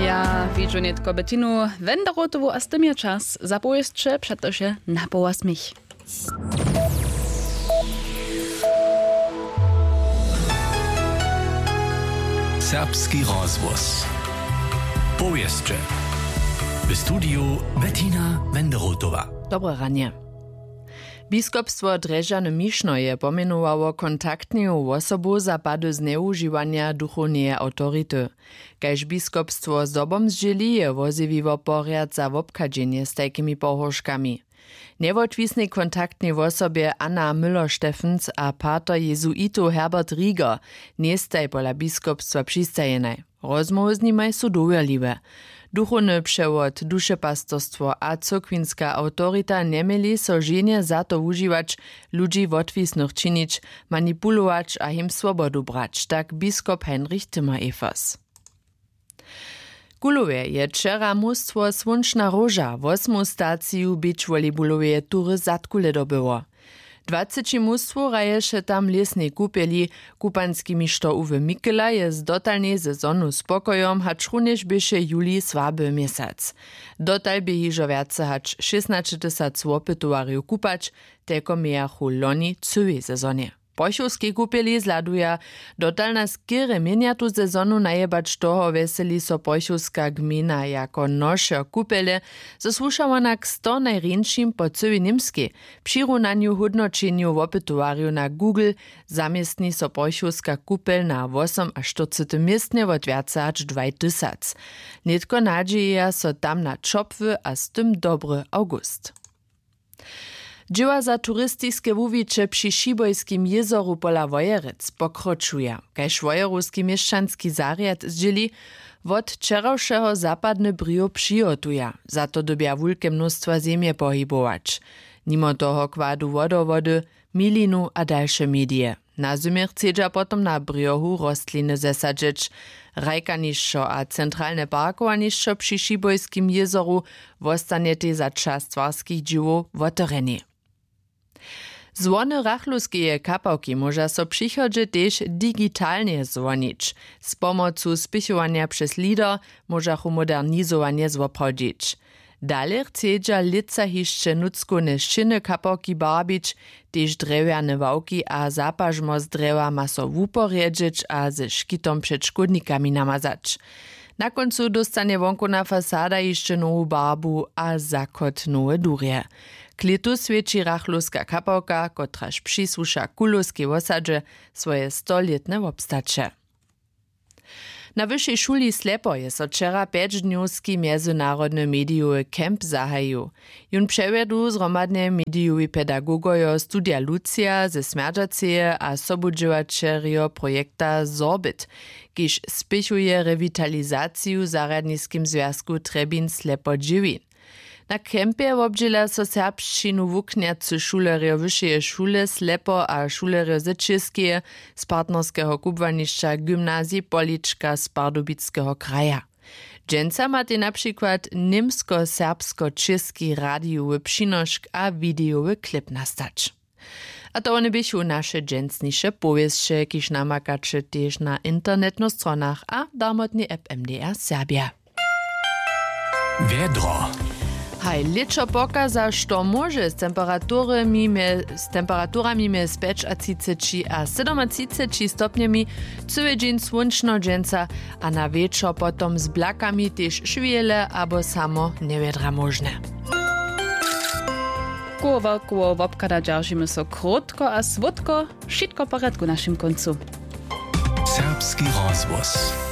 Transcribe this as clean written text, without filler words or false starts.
Ja widzę netko Bettinu Wenderotowu, a z tym je czas zapojeszcze przetosie na połas mich. Serbski rozvoz. Powieście. W studiu Bettina Wenderotowa. Dobre ranie. Biskupstwo Drežane-Mišno je pomenowało kontaktną osobę za pady zneużywania duchownej autoryty. Kaž biskupstwo zdobom zdzieli je woziwiwo poriad za wobkadzenie z takimi pohorzkami. Niewotwisnej kontaktnej osobie Anna Müller-Steffens a pater jezuitu Herbert Rieger nie staj pola biskupstwa přistajenej. Rozmowy z nimaj są doверliwe. Duchowny przewod, duszepastorstwo a cyrkwinska autoryta nie mieli so ženje za to używać ludzi wotwisnych czynić, manipulować a im swobodu brać, tak biskup Heinrich Timmer-Evers. Kulowie je wczera mustwo Słonczna Róża w 8. staciju beach volejbolowej tury Zadkule dobyło. 20 mustwo raješe tam lesnej kupeli, kupanski mištor Uwe Mikela je z dotalnej sezonu spokojom, hač runež běše juli słaby miesiąc. Dotal by hižo viace hač 16 000 opytowarju kupać, teko mejachu loni cywej sezonie. Pošovskej kupeli zladuja, dotalna skire miniatu sezonu najebać toho veseli so Pošovska gmina jako noše kupele, zasłušała na 100 najrjenšim po cywej Nimskiej. Przy runaniu hodnočenju opytowarju na Google zamiestni so Pošovska kupel na 8 a 40 miestne od viace hač 2000. Netko nadzieja so tam na čopwy, a z tym dobry august. Dzieła za turystyczne wuwicze przy Šibojskim jezoru pola Wojerec pokročuje. Kaž wojerowski mieszczanski zariad zdzieli, wot wczorajszego zapadne brio przygotuje. Za to dobia wulke mnóstwa ziemie pohybować. Mimo toho kładu wodowody, milinu a dalsze medie. Na zimie chcedza potom na briohu rostliny zesadzić. Rajkanišćo a centralne parkowanišćo przy Šibojskim jezoru wostanete za czas twarskich dziełów wotereni. Zwony rachluskie kapałki może so przychodzie też digitalnie zwonić. Z pomocą spichowania przez lider może modernizowanie zwoprodzić. Dalej chcedza lica hiszcze nuckone szczyny kapałki barbić, też drewiane wałki a zapażmo z drewa ma so wuporjedzić a ze szkitom przed szkodnikami namazać. Na końcu dostanie wonkona fasada jeszcze nową barbu a zakot nowe durje. Klitu świeci rachluska kapałka, kotraż przysłusza kulovskiej osadze swoje 100-letne wobstacze. Na wyższej szuli Slepo je so wczera 5-dniowski międzynarodny mediowy kemp zahajił. Jun przewiedu zromadne mediowi pedagogojo studia Lucia ze Smerdżaceje a sobudziewačerio projekta Zorbit, kiż spichuje rewitalizację zaradniskim związku Trebin Slepo Dźiwin. Na kempie obdziela so serbščinu wuknjacy šulerjo wyšeje šule Slepo a šulerjo Zečiskeje z partnerskeho kubwanišća Gymnazji Polička z Pardubickeho kraja. Dženca mate na przykład nimsko-serbsko-český radiowy přinošk a videowy klip nastać. A to one bychu nasze dżęcnisze powieście, kiż namakacze też na internetnych stronach a darmotny app MDR Serbia. Wiedro. Haj, leczo pokaza, što może z temperaturami mez 5 a 30 a 37 stopniami cały dzień słončno dżęca, a na wieczór potom z blakami też szwiele albo samo niewiedra możne. Koło wopkada dzierżymy so krótko a słodko, wszystko w porządku naszym końcu. Serbski rozvoz.